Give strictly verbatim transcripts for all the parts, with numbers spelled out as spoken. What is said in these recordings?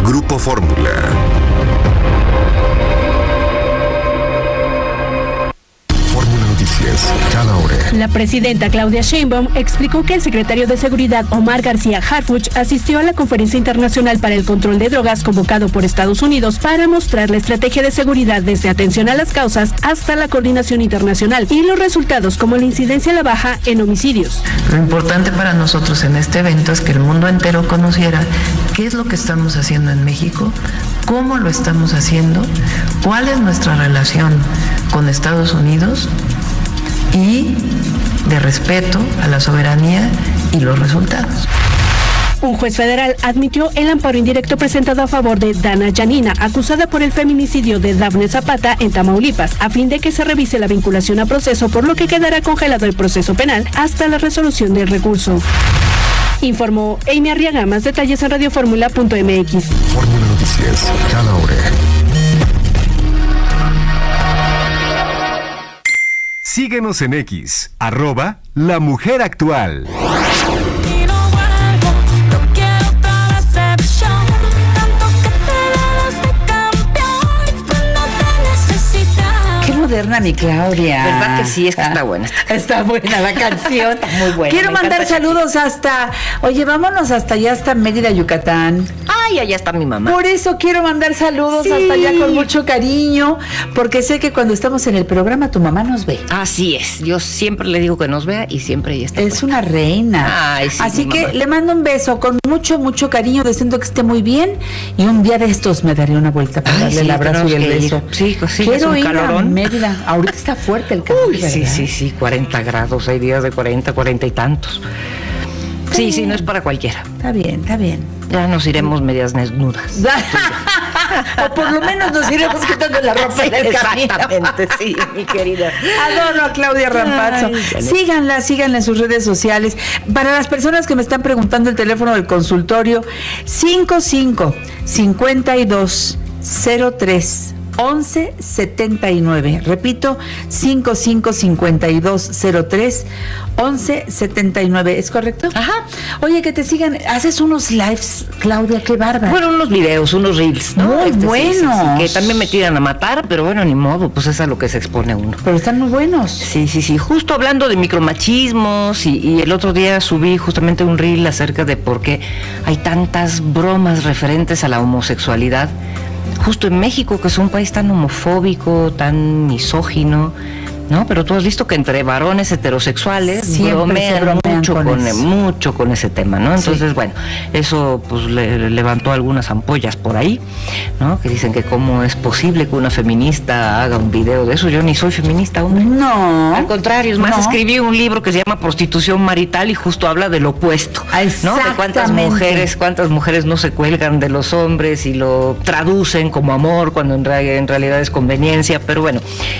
Grupo Fórmula. Cada hora. La presidenta Claudia Sheinbaum explicó que el secretario de Seguridad Omar García Harfuch asistió a la Conferencia Internacional para el Control de Drogas convocado por Estados Unidos para mostrar la estrategia de seguridad desde atención a las causas hasta la coordinación internacional y los resultados como la incidencia a la baja en homicidios. Lo importante para nosotros en este evento es que el mundo entero conociera qué es lo que estamos haciendo en México, cómo lo estamos haciendo, cuál es nuestra relación con Estados Unidos y de respeto a la soberanía y los resultados. Un juez federal admitió el amparo indirecto presentado a favor de Dana Yanina, acusada por el feminicidio de Dafne Zapata en Tamaulipas, a fin de que se revise la vinculación a proceso, por lo que quedará congelado el proceso penal hasta la resolución del recurso. Informó Amy Arriaga. Más detalles en radioformula punto m x. Fórmula Noticias, cada hora. Síguenos en X, arroba La Mujer Actual. Moderna, mi Claudia. ¿Verdad que sí? Es que está buena. Está, está buena la canción. Muy buena. Quiero mandar saludos hasta, oye, vámonos hasta allá, hasta Mérida, Yucatán. Ay, allá está mi mamá. Por eso quiero mandar saludos sí. hasta allá con mucho cariño, porque sé que cuando estamos en el programa tu mamá nos ve. Así es. Yo siempre le digo que nos vea y siempre ella está. Es buena. Una reina. Ay, sí, así que mamá. Le mando un beso con mucho, mucho cariño, deseando que esté muy bien, y un día de estos me daré una vuelta para Ay, darle sí, el abrazo y el beso. Ir. Sí, sí, quiero es un ir calorón. a Mérida. Ahorita está fuerte el calor. Uy, sí, sí, sí, cuarenta grados, hay días de cuarenta, cuarenta y tantos. Está sí, bien. sí, no es para cualquiera. Está bien, está bien. Ya nos iremos medias desnudas. O por lo menos nos iremos quitando la ropa en el camino. Exactamente, sí, mi querida. Adoro a Claudia Rampazzo. Ay, síganla, síganla en sus redes sociales. Para las personas que me están preguntando, el teléfono del consultorio, cinco cinco, cincuenta y dos, cero tres, once setenta y nueve. Repito, cinco cinco, cincuenta y dos, cero tres, once setenta y nueve. ¿Es correcto? Ajá. Oye, que te sigan. Haces unos lives, Claudia, qué bárbaro. Bueno, unos videos, unos reels, ¿no? Muy este, buenos. Sí, sí, sí, que también me tiran a matar, pero bueno, ni modo, pues es a lo que se expone uno. Pero están muy buenos. Sí, sí, sí. Justo hablando de micromachismos y, y el otro día subí justamente un reel acerca de por qué hay tantas bromas referentes a la homosexualidad. Justo en México, que es un país tan homofóbico, tan misógino, ¿no? Pero tú has visto que entre varones heterosexuales siempre bromean, bromean mucho con, con, mucho con ese tema, ¿no? Entonces, sí. bueno, eso pues le, le levantó algunas ampollas por ahí, ¿no? Que dicen que cómo es posible que una feminista haga un video de eso. Yo ni soy feminista, hombre. No. Al contrario, es más, no. escribí un libro que se llama Prostitución Marital y justo habla del opuesto, ¿no? De cuántas mujeres, cuántas mujeres no se cuelgan de los hombres y lo traducen como amor cuando en, re, en realidad es conveniencia, pero bueno,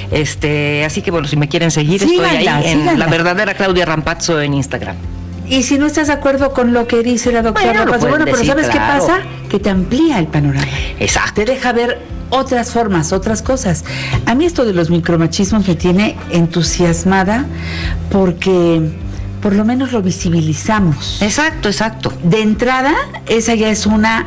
este, así que bueno, si me quieren seguir, síganla, estoy ahí en síganla. La verdadera Claudia Rampazzo en Instagram. Y si no estás de acuerdo con lo que dice la doctora bueno, Rampazzo, bueno, pero decir, ¿sabes claro. qué pasa? Que te amplía el panorama. Exacto. Te deja ver otras formas, otras cosas. A mí esto de los micromachismos me tiene entusiasmada porque por lo menos lo visibilizamos. Exacto, exacto. De entrada, esa ya es una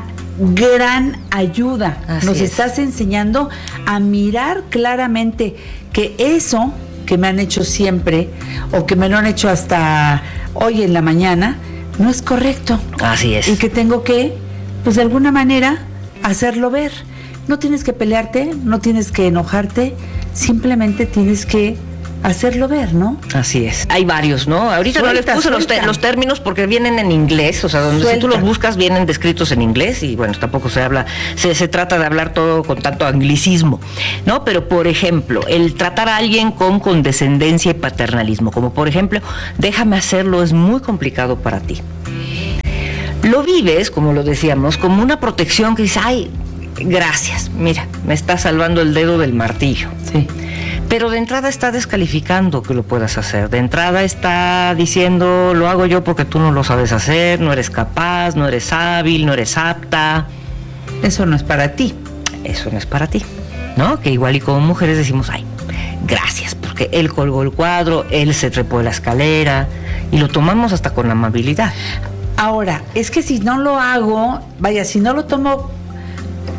gran ayuda. Así Nos es. estás enseñando a mirar claramente que eso que me han hecho siempre o que me lo han hecho hasta hoy en la mañana no es correcto. Así es. Y que tengo que, pues de alguna manera, hacerlo ver. No tienes que pelearte, no tienes que enojarte, simplemente tienes que hacerlo ver, ¿no? Así es. Hay varios, ¿no? Ahorita suelta, no les puse los, te- los términos porque vienen en inglés, o sea, donde suelta. Si tú los buscas vienen descritos en inglés y bueno, tampoco se habla, se, se trata de hablar todo con tanto anglicismo, ¿no? Pero por ejemplo, el tratar a alguien con condescendencia y paternalismo, como por ejemplo, déjame hacerlo, es muy complicado para ti. Lo vives, como lo decíamos, como una protección que dices, ay, gracias, mira, me está salvando el dedo del martillo. Sí. Pero de entrada está descalificando que lo puedas hacer. De entrada está diciendo, lo hago yo porque tú no lo sabes hacer, no eres capaz, no eres hábil, no eres apta. Eso no es para ti. Eso no es para ti, ¿no? Que igual y como mujeres decimos, ay, gracias, porque él colgó el cuadro, él se trepó de la escalera, y lo tomamos hasta con amabilidad. Ahora, es que si no lo hago, vaya, si no lo tomo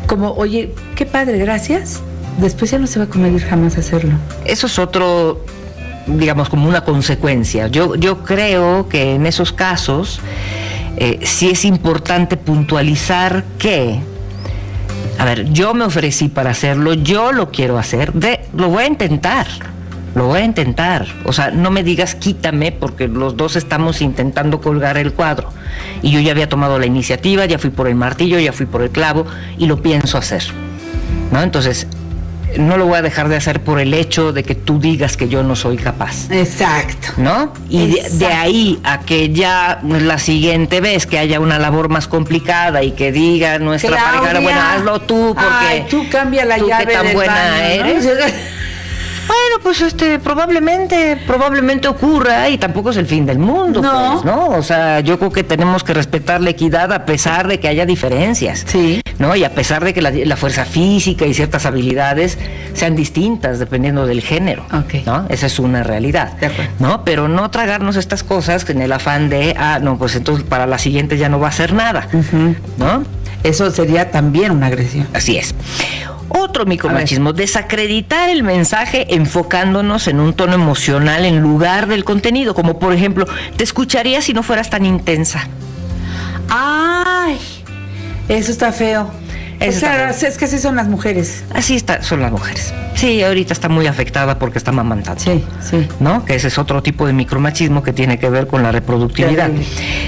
como, oye, qué padre, gracias, después ya no se va a comedir jamás hacerlo. Eso es otro, digamos, como una consecuencia. Yo, yo creo que en esos casos eh, sí es importante puntualizar que, a ver, yo me ofrecí para hacerlo, yo lo quiero hacer, de, lo voy a intentar. Lo voy a intentar, o sea, no me digas quítame porque los dos estamos intentando colgar el cuadro y yo ya había tomado la iniciativa, ya fui por el martillo, ya fui por el clavo y lo pienso hacer, ¿no? Entonces, no lo voy a dejar de hacer por el hecho de que tú digas que yo no soy capaz. Exacto. ¿No? Y de, de ahí a que ya la siguiente vez que haya una labor más complicada y que diga nuestra Claudia, pareja, bueno, hazlo tú porque ay, tú cambia la tú llave que tan del buena baño, ¿no? eres. Bueno, pues este, probablemente, probablemente ocurra y tampoco es el fin del mundo, No. pues, ¿no? O sea, yo creo que tenemos que respetar la equidad a pesar de que haya diferencias. Sí. ¿No? Y a pesar de que la, la fuerza física y ciertas habilidades sean distintas dependiendo del género. Ok. ¿No? Esa es una realidad. De acuerdo. ¿No? Pero no tragarnos estas cosas en el afán de, ah, no, pues entonces para la siguiente ya no va a ser nada. Ujú. ¿No? Eso sería también una agresión. Así es. Otro micromachismo, desacreditar el mensaje enfocándonos en un tono emocional en lugar del contenido, como por ejemplo, te escucharía si no fueras tan intensa. Ay, eso está feo. Eso O sea, está feo. es que así son las mujeres. Así está, son las mujeres. Sí, ahorita está muy afectada porque está mamantando. Sí, sí. ¿No? Que ese es otro tipo de micromachismo que tiene que ver con la reproductividad. Terrible.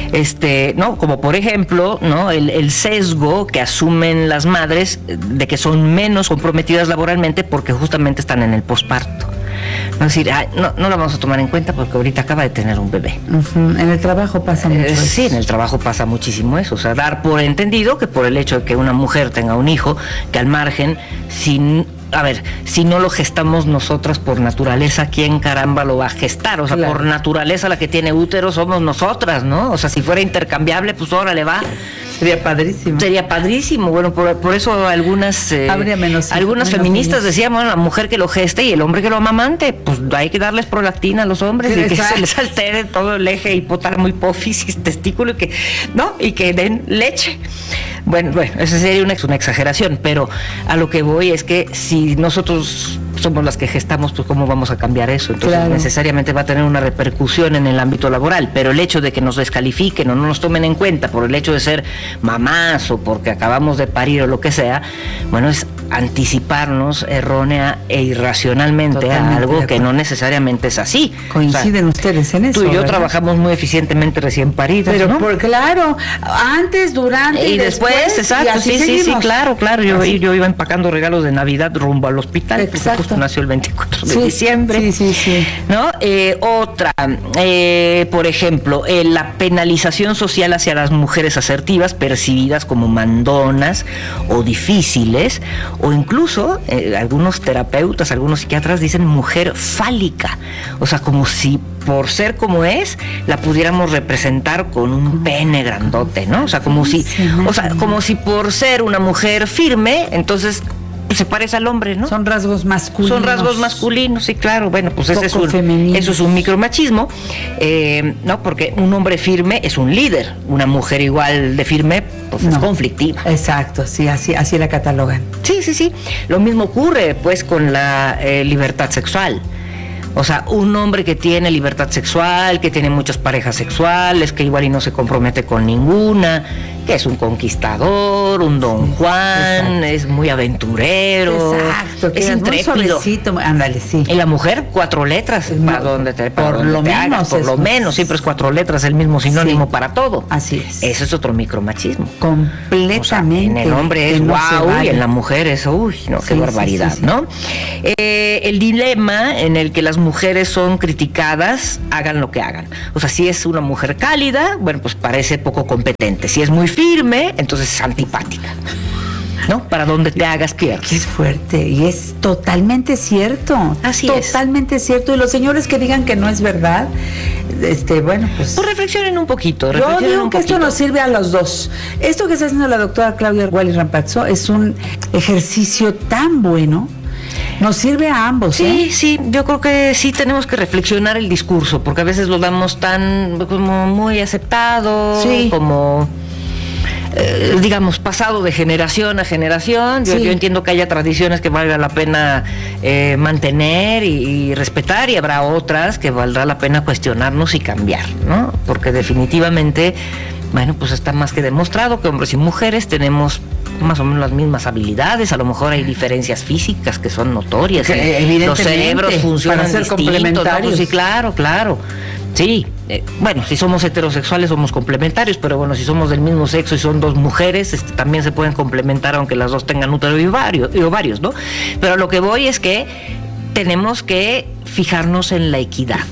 Este, ¿no? Como por ejemplo, ¿no? El, el sesgo que asumen las madres de que son menos comprometidas laboralmente porque justamente están en el posparto. No es decir, ay, no, no la vamos a tomar en cuenta porque ahorita acaba de tener un bebé. Ujú. En el trabajo pasa mucho. Eh, eso. sí, en el trabajo pasa muchísimo eso, o sea, dar por entendido que por el hecho de que una mujer tenga un hijo, que al margen, sin, a ver, si no lo gestamos nosotras por naturaleza, ¿quién caramba lo va a gestar? O sea, Claro. por naturaleza la que tiene útero somos nosotras, ¿no? O sea, si fuera intercambiable, pues órale va. Sería padrísimo. Sería padrísimo, bueno, por, por eso algunas eh, Habría menos- algunas menos feministas niños. decían, bueno, la mujer que lo geste y el hombre que lo amamante, pues hay que darles prolactina a los hombres Sí, y que exacto. se les altere todo el eje hipotálamo, hipófisis, testículo y que, ¿no? Y que den leche. Bueno, bueno, esa sería una, una exageración, pero a lo que voy es que si nosotros somos las que gestamos, pues cómo vamos a cambiar eso. Entonces Claro. necesariamente va a tener una repercusión en el ámbito laboral, pero el hecho de que nos descalifiquen o no nos tomen en cuenta por el hecho de ser mamás o porque acabamos de parir o lo que sea, bueno, es anticiparnos errónea e irracionalmente Totalmente a algo de que acuerdo. no necesariamente es así. Coinciden O sea, ustedes en eso. tú y yo ¿verdad? trabajamos muy eficientemente recién paridas, Pero ¿no? por claro, antes, durante Y después, y exacto, así sí, sí, sí, seguimos. claro, claro. Yo, Así. yo iba empacando regalos de Navidad rumbo al hospital, porque Exacto. justo nació el veinticuatro de Sí, diciembre. sí, sí, sí. ¿No? Eh, otra, eh, por ejemplo, eh, la penalización social hacia las mujeres asertivas, percibidas como mandonas o difíciles, o incluso eh, algunos terapeutas, algunos psiquiatras dicen mujer fálica, o sea, como si por ser como es, la pudiéramos representar con un pene grandote, ¿no? O sea, como si, o sea, como si por ser una mujer firme, entonces se parece al hombre, ¿no? Son rasgos masculinos. Son rasgos masculinos, sí, claro. Bueno, pues ese es Poco un, femeninos. eso es un micromachismo, eh, ¿no? Porque un hombre firme es un líder, una mujer igual de firme, pues es No. conflictiva. Exacto, sí, así, así la catalogan. Sí, sí, sí. Lo mismo ocurre, pues, con la eh, libertad sexual. O sea, un hombre que tiene libertad sexual, que tiene muchas parejas sexuales, que igual y no se compromete con ninguna, que es un conquistador, un don Juan, exacto. es muy aventurero, Exacto, que es muy intrépido. suavecito, ándale, sí. Y la mujer, cuatro letras, No, para donde te, para por donde lo te menos hagas, por es lo un- menos, siempre es cuatro letras, el mismo sinónimo Sí. para todo. Así es. Ese es otro micromachismo. Completamente. O sea, en el hombre es que no se wow vale. y en la mujer es uy, no, qué Sí, sí, barbaridad, sí, sí. ¿no? Eh, el dilema en el que las mujeres son criticadas, hagan lo que hagan. O sea, si es una mujer cálida, bueno, pues parece poco competente. Si es muy firme, entonces es antipática. ¿No? Para donde te hagas Qué pierdes. fuerte, y es totalmente cierto. Así es. Totalmente cierto. Y los señores que digan que no es verdad, este, bueno, pues. Pues reflexionen un poquito, Yo reflexionen digo un que esto poquito. nos sirve a los dos. Esto que está haciendo la doctora Claudia Wally Rampazzo es un ejercicio tan bueno. Nos sirve a ambos. Sí, ¿eh? sí, yo creo que sí tenemos que reflexionar el discurso, porque a veces lo damos tan como muy aceptado, Sí. como eh, digamos, pasado de generación a generación. Yo, sí. yo entiendo que haya tradiciones que valga la pena eh, mantener y, y respetar, y habrá otras que valdrá la pena cuestionarnos y cambiar, ¿no? Porque definitivamente, bueno, pues está más que demostrado que hombres y mujeres tenemos más o menos las mismas habilidades. A lo mejor hay diferencias físicas que son notorias, que, los cerebros funcionan para ser distintos, complementarios. ¿no? Pues sí, claro, claro. Sí, eh, bueno, si somos heterosexuales somos complementarios, pero bueno, si somos del mismo sexo y son dos mujeres, este, también se pueden complementar aunque las dos tengan útero y ovarios, y ovarios, ¿no? Pero lo que voy es que tenemos que fijarnos en la equidad.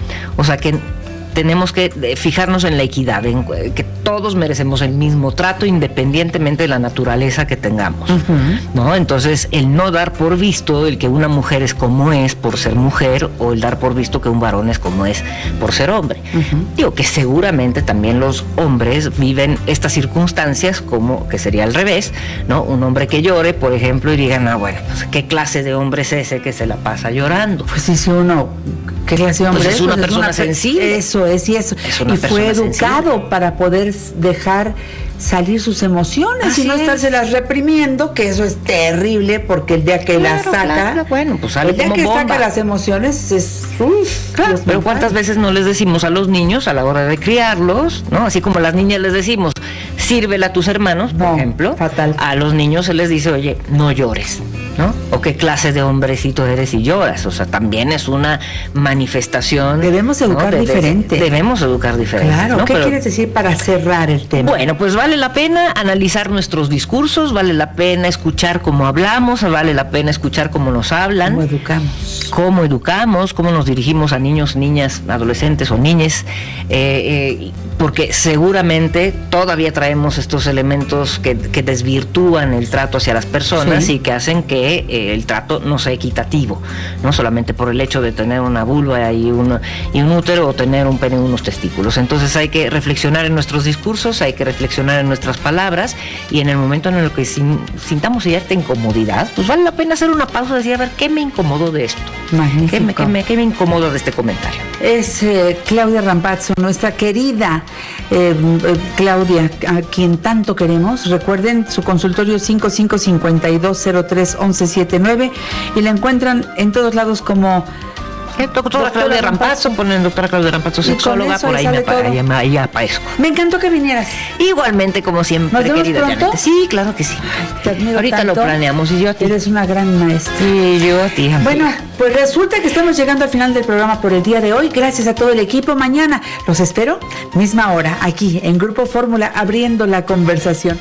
O sea, que tenemos que fijarnos en la equidad, en que todos merecemos el mismo trato independientemente de la naturaleza que tengamos, uh-huh. ¿no? Entonces, el no dar por visto el que una mujer es como es por ser mujer, o el dar por visto que un varón es como es por ser hombre. Uh-huh. Digo que seguramente también los hombres viven estas circunstancias como que sería al revés, ¿no? Un hombre que llore, por ejemplo, y digan, ah, bueno, pues, ¿qué clase de hombre es ese que se la pasa llorando? Pues si uno, ¿qué clase de hombre pues es? Pues una persona es una, sensible. Eso es, y eso. Es y fue educado sensible. para poder dejar salir sus emociones. Así y no estárselas reprimiendo, que eso es terrible, porque el día que claro, las saca, claro, bueno, pues sale el día como que bomba. saca las emociones es uf, claro, pero cuántas veces no les decimos a los niños a la hora de criarlos, ¿no? Así como a las niñas les decimos, sírvela a tus hermanos, por no, ejemplo, fatal. A los niños se les dice, oye, no llores, ¿no? O qué clase de hombrecito eres y lloras. O sea, también es una manifestación. Debemos educar, ¿no?, de, diferente. De, debemos educar diferente. Claro, ¿no? ¿qué Pero, quieres decir para cerrar el tema? Bueno, pues vale la pena analizar nuestros discursos, vale la pena escuchar cómo hablamos, vale la pena escuchar cómo nos hablan. Cómo educamos. Cómo educamos, cómo nos dirigimos a niños, niñas, adolescentes o niñes, eh, eh, porque seguramente todavía traemos estos elementos que, que desvirtúan el trato hacia las personas, sí. y que hacen que eh, el trato no sea equitativo, no solamente por el hecho de tener una vulva y un, y un útero, o tener un pene y unos testículos. Entonces hay que reflexionar en nuestros discursos, hay que reflexionar en nuestras palabras, y en el momento en el que sin, sintamos cierta incomodidad, pues vale la pena hacer una pausa y decir, a ver, ¿qué me incomodó de esto? Magnífico. ¿Qué me, qué me, qué me incomodó de este comentario? Es eh, Claudia Rampazzo, nuestra querida eh, eh, Claudia, a quien tanto queremos. Recuerden su consultorio cinco cinco cinco dos cero tres once setenta y nueve, y la encuentran en todos lados como Eh, doctora, doctora Claudia Rampazzo, ponen doctora Claudia Rampazzo, sexóloga, por ahí me, apa- ahí aparezco. Me encantó que vinieras. Igualmente, como siempre, ¿Nos vemos querida pronto? Janet. Sí, claro que sí. Ay, te admiro Ahorita tanto. lo planeamos, y yo a ti. Eres una gran maestra. Sí, yo a ti, amiga. Bueno, pues resulta que estamos llegando al final del programa por el día de hoy. Gracias a todo el equipo. Mañana los espero, misma hora, aquí en Grupo Fórmula, abriendo la conversación.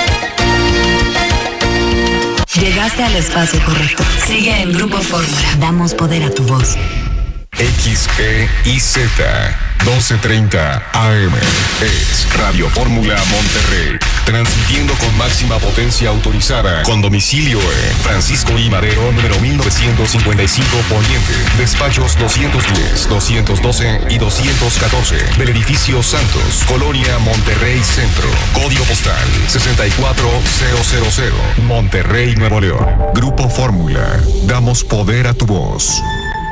Llegaste al espacio correcto. Sigue en Grupo Fórmula. Damos poder a tu voz. X E I Z doce treinta A M es Radio Fórmula Monterrey, transmitiendo con máxima potencia autorizada, con domicilio en Francisco I. Madero, número mil novecientos cincuenta y cinco Poniente, despachos doscientos diez, doscientos doce y doscientos catorce, del edificio Santos, Colonia Monterrey Centro, código postal sesenta y cuatro mil, Monterrey, Nuevo León. Grupo Fórmula, damos poder a tu voz.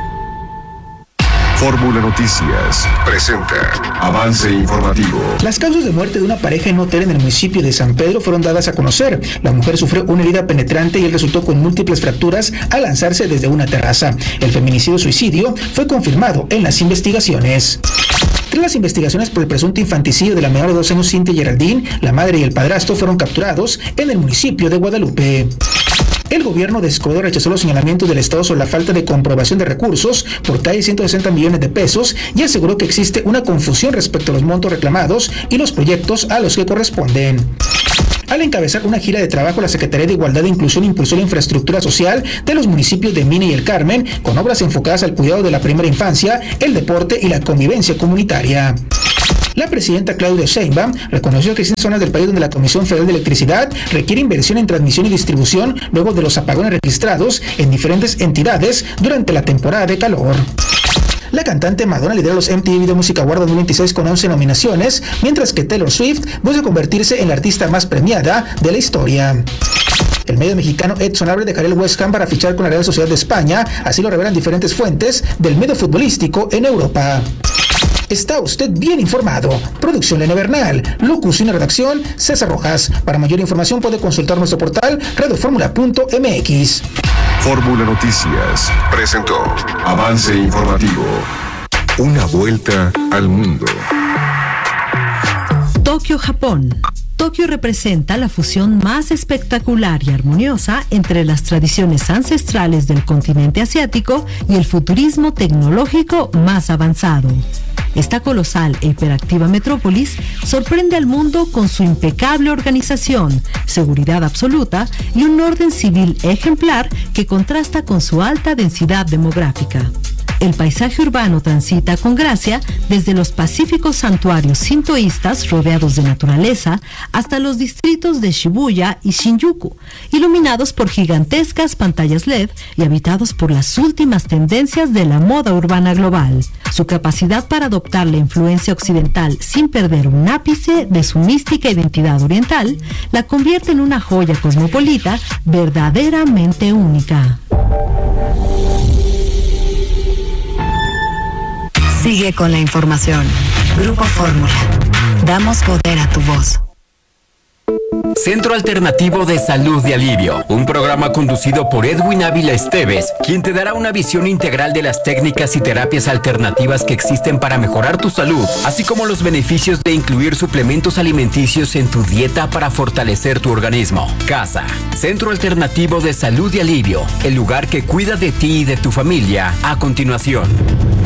Fórmula Noticias presenta avance informativo. Las causas de muerte de una pareja en un hotel en el municipio de San Pedro fueron dadas a conocer. La mujer sufrió una herida penetrante y él resultó con múltiples fracturas al lanzarse desde una terraza. El feminicidio-suicidio fue confirmado en las investigaciones. Tras las investigaciones por el presunto infanticidio de la menor de dos años, Cintia Geraldine, la madre y el padrastro fueron capturados en el municipio de Guadalupe. El gobierno de Escobedo rechazó los señalamientos del Estado sobre la falta de comprobación de recursos por casi ciento sesenta millones de pesos y aseguró que existe una confusión respecto a los montos reclamados y los proyectos a los que corresponden. Al encabezar una gira de trabajo, la Secretaría de Igualdad e Inclusión impulsó la infraestructura social de los municipios de Mina y El Carmen, con obras enfocadas al cuidado de la primera infancia, el deporte y la convivencia comunitaria. La presidenta Claudia Sheinbaum reconoció que existen zonas del país donde la Comisión Federal de Electricidad requiere inversión en transmisión y distribución luego de los apagones registrados en diferentes entidades durante la temporada de calor. La cantante Madonna lidera los M T V Video Music Awards dos mil veintiséis con once nominaciones, mientras que Taylor Swift busca convertirse en la artista más premiada de la historia. El medio mexicano Edson Álvarez dejará el West Ham para fichar con la Real Sociedad de España, así lo revelan diferentes fuentes del medio futbolístico en Europa. está usted bien informado. Producción Lene Bernal, locución y redacción César Rojas. Para mayor información puede consultar nuestro portal radio fórmula punto m x. Fórmula Noticias presentó Avance Informativo. Una vuelta al mundo. Tokio, Japón. Tokio representa la fusión más espectacular y armoniosa entre las tradiciones ancestrales del continente asiático y el futurismo tecnológico más avanzado. Esta colosal e hiperactiva metrópolis sorprende al mundo con su impecable organización, seguridad absoluta y un orden civil ejemplar que contrasta con su alta densidad demográfica. El paisaje urbano transita con gracia desde los pacíficos santuarios sintoístas rodeados de naturaleza hasta los distritos de Shibuya y Shinjuku, iluminados por gigantescas pantallas L E D y habitados por las últimas tendencias de la moda urbana global. Su capacidad para adoptar la influencia occidental sin perder un ápice de su mística identidad oriental la convierte en una joya cosmopolita verdaderamente única. Sigue con la información. Grupo Fórmula. Damos poder a tu voz. Centro Alternativo de Salud y Alivio, un programa conducido por Edwin Ávila Esteves, quien te dará una visión integral de las técnicas y terapias alternativas que existen para mejorar tu salud, así como los beneficios de incluir suplementos alimenticios en tu dieta para fortalecer tu organismo. CASA, Centro Alternativo de Salud y Alivio, el lugar que cuida de ti y de tu familia. A continuación.